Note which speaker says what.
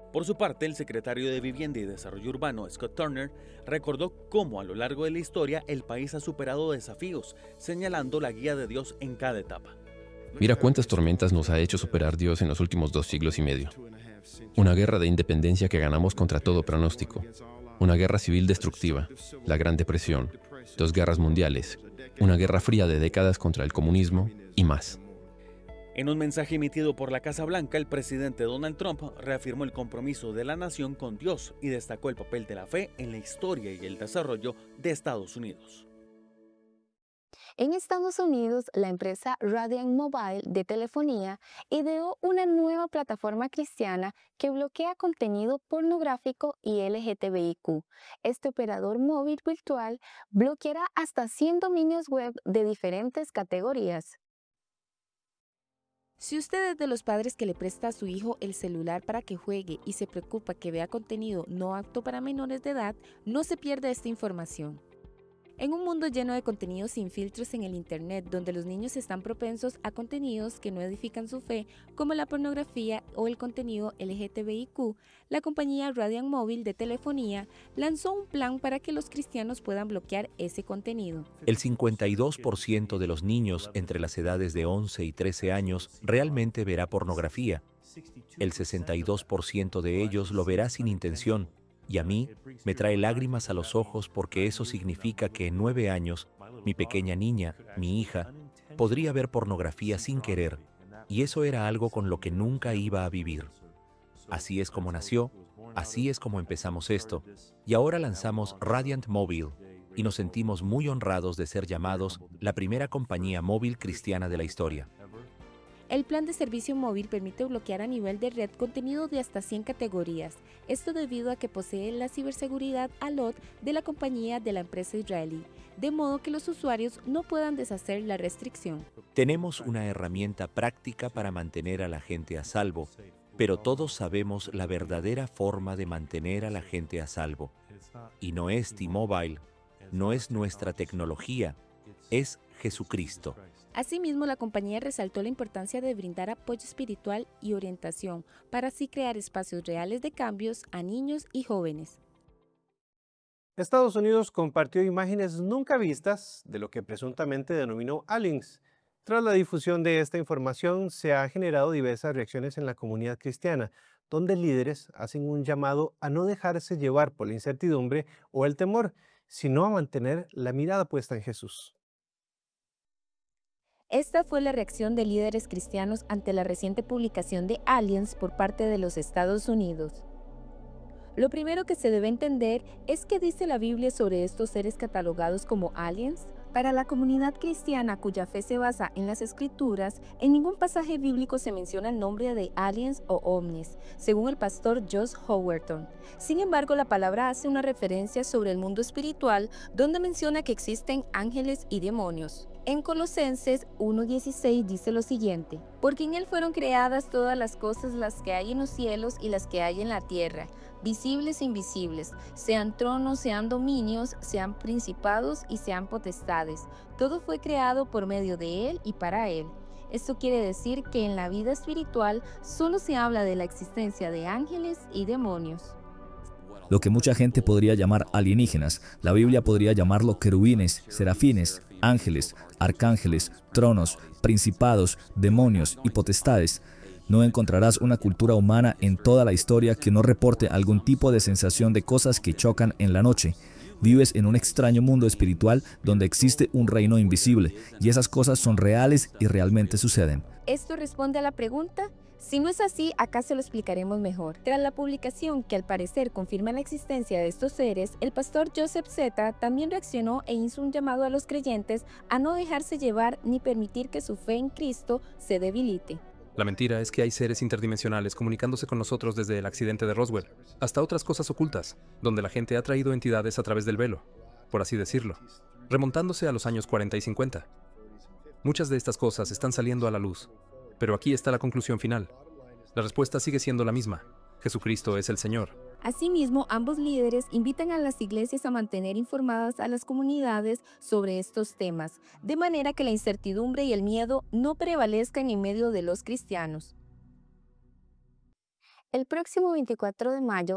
Speaker 1: Por su parte, el secretario de Vivienda y Desarrollo Urbano, Scott Turner, recordó cómo a lo largo de la historia el país ha superado desafíos, señalando la guía de Dios en cada etapa.
Speaker 2: Mira cuántas tormentas nos ha hecho superar Dios en los últimos 2 siglos y medio. Una guerra de independencia que ganamos contra todo pronóstico. Una guerra civil destructiva, la Gran Depresión, 2 guerras mundiales, una guerra fría de décadas contra el comunismo y más.
Speaker 1: En un mensaje emitido por la Casa Blanca, el presidente Donald Trump reafirmó el compromiso de la nación con Dios y destacó el papel de la fe en la historia y el desarrollo de Estados Unidos.
Speaker 3: En Estados Unidos, la empresa Radiant Mobile de telefonía ideó una nueva plataforma cristiana que bloquea contenido pornográfico y LGTBIQ. Este operador móvil virtual bloqueará hasta 100 dominios web de diferentes categorías.
Speaker 4: Si usted es de los padres que le presta a su hijo el celular para que juegue y se preocupa que vea contenido no apto para menores de edad, no se pierda esta información. En un mundo lleno de contenidos sin filtros en el Internet, donde los niños están propensos a contenidos que no edifican su fe, como la pornografía o el contenido LGTBIQ, la compañía Radiant Mobile de telefonía lanzó un plan para que los cristianos puedan bloquear ese contenido.
Speaker 5: El 52% de los niños entre las edades de 11 y 13 años realmente verá pornografía. El 62% de ellos lo verá sin intención. Y a mí me trae lágrimas a los ojos porque eso significa que en 9 años, mi pequeña niña, mi hija, podría ver pornografía sin querer, y eso era algo con lo que nunca iba a vivir. Así es como nació, así es como empezamos esto, y ahora lanzamos Radiant Mobile, y nos sentimos muy honrados de ser llamados la primera compañía móvil cristiana de la historia.
Speaker 4: El plan de servicio móvil permite bloquear a nivel de red contenido de hasta 100 categorías, esto debido a que posee la ciberseguridad ALOT de la compañía de la empresa israelí, de modo que los usuarios no puedan deshacer la restricción.
Speaker 5: Tenemos una herramienta práctica para mantener a la gente a salvo, pero todos sabemos la verdadera forma de mantener a la gente a salvo. Y no es T-Mobile, no es nuestra tecnología, es Jesucristo.
Speaker 4: Asimismo, la compañía resaltó la importancia de brindar apoyo espiritual y orientación para así crear espacios reales de cambios a niños y jóvenes.
Speaker 6: Estados Unidos compartió imágenes nunca vistas de lo que presuntamente denominó aliens. Tras la difusión de esta información, se han generado diversas reacciones en la comunidad cristiana, donde líderes hacen un llamado a no dejarse llevar por la incertidumbre o el temor, sino a mantener la mirada puesta en Jesús.
Speaker 4: Esta fue la reacción de líderes cristianos ante la reciente publicación de aliens por parte de los Estados Unidos. Lo primero que se debe entender es qué dice la Biblia sobre estos seres catalogados como aliens. Para la comunidad cristiana cuya fe se basa en las Escrituras, en ningún pasaje bíblico se menciona el nombre de aliens o ovnis, según el pastor Josh Howerton. Sin embargo, la palabra hace una referencia sobre el mundo espiritual, donde menciona que existen ángeles y demonios. En Colosenses 1:16 dice lo siguiente: porque en él fueron creadas todas las cosas, las que hay en los cielos y las que hay en la tierra, visibles e invisibles, sean tronos, sean dominios, sean principados y sean potestades. Todo fue creado por medio de él y para él. Esto quiere decir que en la vida espiritual solo se habla de la existencia de ángeles y demonios.
Speaker 7: Lo que mucha gente podría llamar alienígenas, la Biblia podría llamarlo querubines, serafines, ángeles, arcángeles, tronos, principados, demonios y potestades. No encontrarás una cultura humana en toda la historia que no reporte algún tipo de sensación de cosas que chocan en la noche. Vives en un extraño mundo espiritual donde existe un reino invisible, y esas cosas son reales y realmente suceden.
Speaker 4: ¿Esto responde a la pregunta? Si no es así, acá se lo explicaremos mejor. Tras la publicación, que al parecer confirma la existencia de estos seres, el pastor Joseph Zeta también reaccionó e hizo un llamado a los creyentes a no dejarse llevar ni permitir que su fe en Cristo se debilite.
Speaker 8: La mentira es que hay seres interdimensionales comunicándose con nosotros desde el accidente de Roswell, hasta otras cosas ocultas, donde la gente ha traído entidades a través del velo, por así decirlo, remontándose a los años 40 y 50. Muchas de estas cosas están saliendo a la luz, pero aquí está la conclusión final. La respuesta sigue siendo la misma: Jesucristo es el Señor.
Speaker 4: Asimismo, ambos líderes invitan a las iglesias a mantener informadas a las comunidades sobre estos temas, de manera que la incertidumbre y el miedo no prevalezcan en medio de los cristianos.
Speaker 3: El próximo 24 de mayo